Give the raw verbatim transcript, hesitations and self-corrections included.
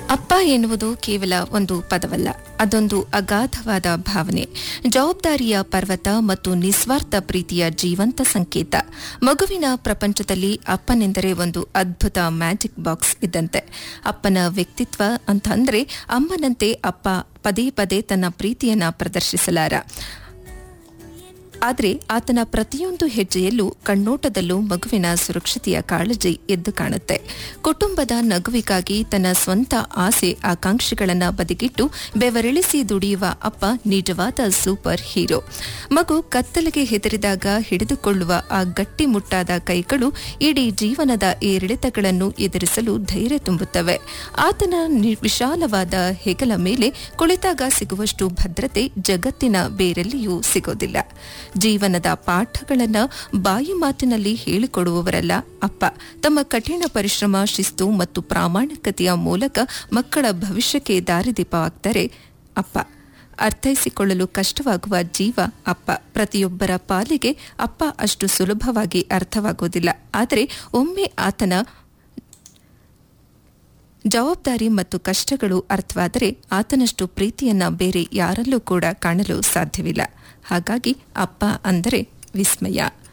ಅಪ್ಪ ಎನ್ನುವುದು ಕೇವಲ ಒಂದು ಪದವಲ್ಲ, ಅದೊಂದು ಅಗಾಧವಾದ ಭಾವನೆ, ಜವಾಬ್ದಾರಿಯ ಪರ್ವತ ಮತ್ತು ನಿಸ್ವಾರ್ಥ ಪ್ರೀತಿಯ ಜೀವಂತ ಸಂಕೇತ. ಮಗುವಿನ ಪ್ರಪಂಚದಲ್ಲಿ ಅಪ್ಪನೆಂದರೆ ಒಂದು ಅದ್ಭುತ ಮ್ಯಾಜಿಕ್ ಬಾಕ್ಸ್ ಇದ್ದಂತೆ. ಅಪ್ಪನ ವ್ಯಕ್ತಿತ್ವ ಅಂತಂದ್ರೆ ಅಮ್ಮನಂತೆ ಅಪ್ಪ ಪದೇ ಪದೇ ತನ್ನ ಪ್ರೀತಿಯನ್ನ ಪ್ರದರ್ಶಿಸಲಾರ. ಆದರೆ ಆತನ ಪ್ರತಿಯೊಂದು ಹೆಜ್ಜೆಯಲ್ಲೂ ಕಣ್ಣೋಟದಲ್ಲೂ ಮಗುವಿನ ಸುರಕ್ಷತೆಯ ಕಾಳಜಿ ಎದ್ದು ಕಾಣುತ್ತೆ. ಕುಟುಂಬದ ನಗುವಿಗಾಗಿ ತನ್ನ ಸ್ವಂತ ಆಸೆ ಆಕಾಂಕ್ಷೆಗಳನ್ನು ಬದಿಗಿಟ್ಟು ಬೆವರಿಳಿಸಿ ದುಡಿಯುವ ಅಪ್ಪ ನಿಜವಾದ ಸೂಪರ್ ಹೀರೋ. ಮಗು ಕತ್ತಲಿಗೆ ಹೆದರಿದಾಗ ಹಿಡಿದುಕೊಳ್ಳುವ ಆ ಗಟ್ಟಿಮುಟ್ಟಾದ ಕೈಗಳು ಇಡೀ ಜೀವನದ ಏರಿಳಿತಗಳನ್ನು ಎದುರಿಸಲು ಧೈರ್ಯ ತುಂಬುತ್ತವೆ. ಆತನ ವಿಶಾಲವಾದ ಹೆಗಲ ಮೇಲೆ ಕುಳಿತಾಗ ಸಿಗುವಷ್ಟು ಭದ್ರತೆ ಜಗತ್ತಿನ ಬೇರೆಲ್ಲಿಯೂ ಸಿಗೋದಿಲ್ಲ. ಜೀವನದ ಪಾಠಗಳನ್ನು ಬಾಯಿ ಮಾತಿನಲ್ಲಿ ಹೇಳಿಕೊಡುವವರಲ್ಲ ಅಪ್ಪ. ತಮ್ಮ ಕಠಿಣ ಪರಿಶ್ರಮ, ಶಿಸ್ತು ಮತ್ತು ಪ್ರಾಮಾಣಿಕತೆಯ ಮೂಲಕ ಮಕ್ಕಳ ಭವಿಷ್ಯಕ್ಕೆ ದಾರಿದೀಪವಾಗ್ತಾರೆ ಅಪ್ಪ. ಅರ್ಥೈಸಿಕೊಳ್ಳಲು ಕಷ್ಟವಾಗುವ ಜೀವ ಅಪ್ಪ. ಪ್ರತಿಯೊಬ್ಬರ ಪಾಲಿಗೆ ಅಪ್ಪ ಅಷ್ಟು ಸುಲಭವಾಗಿ ಅರ್ಥವಾಗುವುದಿಲ್ಲ. ಆದರೆ ಒಮ್ಮೆ ಆತನ ಜವಾಬ್ದಾರಿ ಮತ್ತು ಕಷ್ಟಗಳು ಅರ್ಥವಾದರೆ ಆತನಷ್ಟು ಪ್ರೀತಿಯನ್ನ ಬೇರೆ ಯಾರಲ್ಲೂ ಕೂಡ ಕಾಣಲು ಸಾಧ್ಯವಿಲ್ಲ. ಹಾಗಾಗಿ ಅಪ್ಪ ಅಂದರೆ ವಿಸ್ಮಯ.